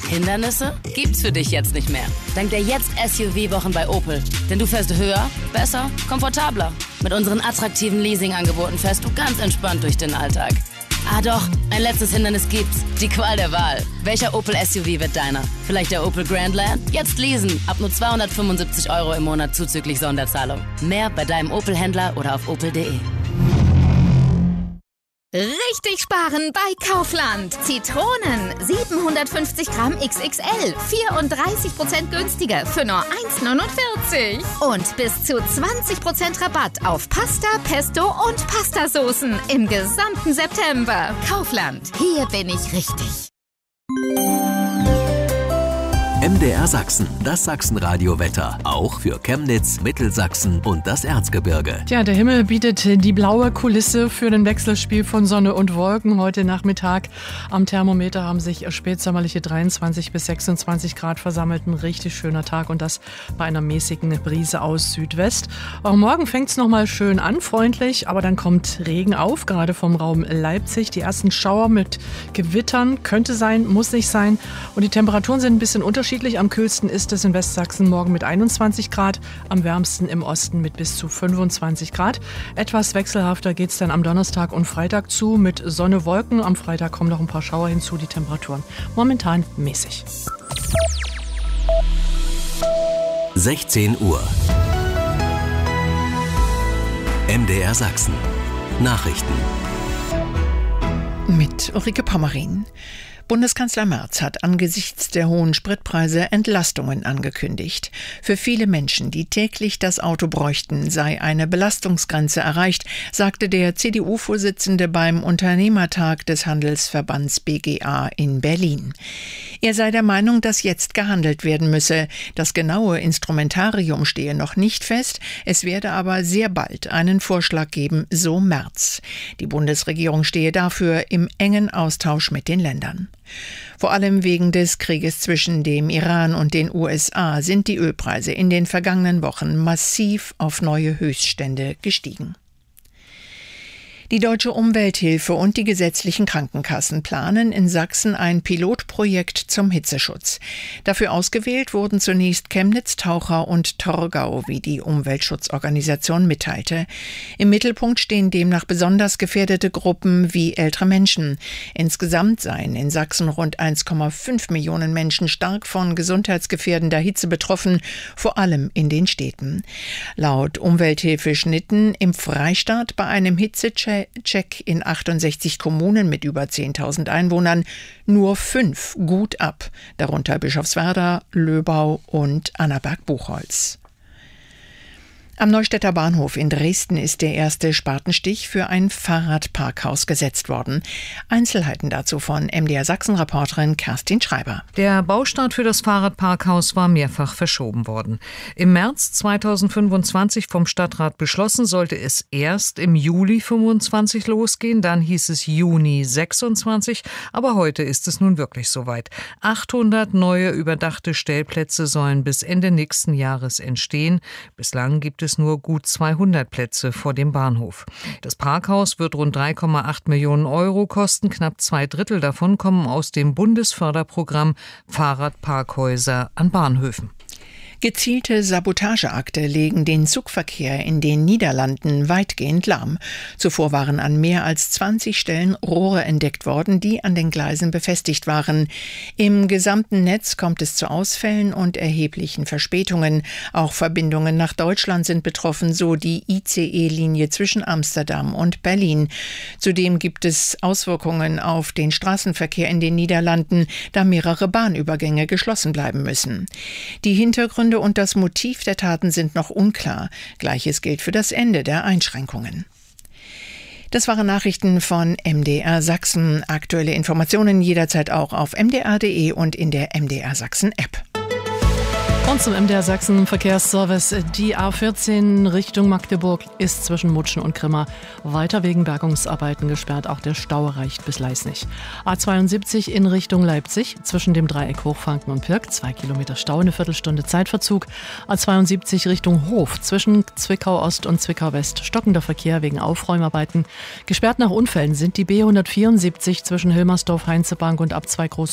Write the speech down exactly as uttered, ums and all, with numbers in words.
Hindernisse gibt's für dich jetzt nicht mehr. Dank der Jetzt-S U V-Wochen bei Opel. Denn du fährst höher, besser, komfortabler. Mit unseren attraktiven Leasing-Angeboten fährst du ganz entspannt durch den Alltag. Ah doch, ein letztes Hindernis gibt's. Die Qual der Wahl. Welcher Opel S U V wird deiner? Vielleicht der Opel Grandland? Jetzt leasen. Ab nur zweihundertfünfundsiebzig Euro im Monat zuzüglich Sonderzahlung. Mehr bei deinem Opel-Händler oder auf opel punkt de. Richtig sparen bei Kaufland. Zitronen siebenhundertfünfzig Gramm X X L, vierunddreißig Prozent günstiger für nur eins neunundvierzig. Und bis zu zwanzig Prozent Rabatt auf Pasta, Pesto und Pastasoßen im gesamten September. Kaufland, hier bin ich richtig. M D R Sachsen, das Sachsenradio-Wetter. Auch für Chemnitz, Mittelsachsen und das Erzgebirge. Tja, der Himmel bietet die blaue Kulisse für ein Wechselspiel von Sonne und Wolken. Heute Nachmittag am Thermometer haben sich spätsommerliche dreiundzwanzig bis sechsundzwanzig Grad versammelt. Ein richtig schöner Tag und das bei einer mäßigen Brise aus Südwest. Auch morgen fängt es nochmal schön an, freundlich, aber dann kommt Regen auf, gerade vom Raum Leipzig. Die ersten Schauer mit Gewittern könnte sein, muss nicht sein. Und die Temperaturen sind ein bisschen unterschiedlich. Am kühlsten ist es in Westsachsen morgen mit einundzwanzig Grad, am wärmsten im Osten mit bis zu fünfundzwanzig Grad. Etwas wechselhafter geht es dann am Donnerstag und Freitag zu mit Sonne, Wolken. Am Freitag kommen noch ein paar Schauer hinzu, die Temperaturen momentan mäßig. sechzehn Uhr. M D R Sachsen. Nachrichten. Mit Ulrike Pommerin. Bundeskanzler Merz hat angesichts der hohen Spritpreise Entlastungen angekündigt. Für viele Menschen, die täglich das Auto bräuchten, sei eine Belastungsgrenze erreicht, sagte der C D U-Vorsitzende beim Unternehmertag des Handelsverbands B G A in Berlin. Er sei der Meinung, dass jetzt gehandelt werden müsse. Das genaue Instrumentarium stehe noch nicht fest, es werde aber sehr bald einen Vorschlag geben, so Merz. Die Bundesregierung stehe dafür im engen Austausch mit den Ländern. Vor allem wegen des Krieges zwischen dem Iran und den U S A sind die Ölpreise in den vergangenen Wochen massiv auf neue Höchststände gestiegen. Die Deutsche Umwelthilfe und die gesetzlichen Krankenkassen planen in Sachsen ein Pilotprojekt zum Hitzeschutz. Dafür ausgewählt wurden zunächst Chemnitz, Taucher und Torgau, wie die Umweltschutzorganisation mitteilte. Im Mittelpunkt stehen demnach besonders gefährdete Gruppen wie ältere Menschen. Insgesamt seien in Sachsen rund eins Komma fünf Millionen Menschen stark von gesundheitsgefährdender Hitze betroffen, vor allem in den Städten. Laut Umwelthilfe schnitten im Freistaat bei einem Hitzecheck Check in achtundsechzig Kommunen mit über zehntausend Einwohnern nur fünf gut ab, darunter Bischofswerda, Löbau und Annaberg-Buchholz. Am Neustädter Bahnhof in Dresden ist der erste Spatenstich für ein Fahrradparkhaus gesetzt worden. Einzelheiten dazu von M D R Sachsen-Reporterin Kerstin Schreiber. Der Baustart für das Fahrradparkhaus war mehrfach verschoben worden. Im März zweitausendfünfundzwanzig vom Stadtrat beschlossen, sollte es erst im Juli fünfundzwanzig losgehen, dann hieß es Juni sechsundzwanzig, aber heute ist es nun wirklich soweit. achthundert neue überdachte Stellplätze sollen bis Ende nächsten Jahres entstehen. Bislang gibt es es nur gut zweihundert Plätze vor dem Bahnhof. Das Parkhaus wird rund drei Komma acht Millionen Euro kosten. Knapp zwei Drittel davon kommen aus dem Bundesförderprogramm Fahrradparkhäuser an Bahnhöfen. Gezielte Sabotageakte legen den Zugverkehr in den Niederlanden weitgehend lahm. Zuvor waren an mehr als zwanzig Stellen Rohre entdeckt worden, die an den Gleisen befestigt waren. Im gesamten Netz kommt es zu Ausfällen und erheblichen Verspätungen. Auch Verbindungen nach Deutschland sind betroffen, so die I C E-Linie zwischen Amsterdam und Berlin. Zudem gibt es Auswirkungen auf den Straßenverkehr in den Niederlanden, da mehrere Bahnübergänge geschlossen bleiben müssen. Die Hintergründe und das Motiv der Taten sind noch unklar. Gleiches gilt für das Ende der Einschränkungen. Das waren Nachrichten von M D R Sachsen. Aktuelle Informationen jederzeit auch auf m d r punkt d e und in der M D R Sachsen App. Und zum M D R Sachsen Verkehrsservice. Die A vierzehn Richtung Magdeburg ist zwischen Mutschen und Grimma weiter wegen Bergungsarbeiten gesperrt. Auch der Stau reicht bis Leisnig. A zweiundsiebzig in Richtung Leipzig zwischen dem Dreieck Hochfranken und Pirk. Zwei Kilometer Stau, eine Viertelstunde Zeitverzug. A zweiundsiebzig Richtung Hof zwischen Zwickau Ost und Zwickau West. Stockender Verkehr wegen Aufräumarbeiten. Gesperrt nach Unfällen sind die B hundertvierundsiebzig zwischen Hilmersdorf, Heinzebank und ab zwei Groß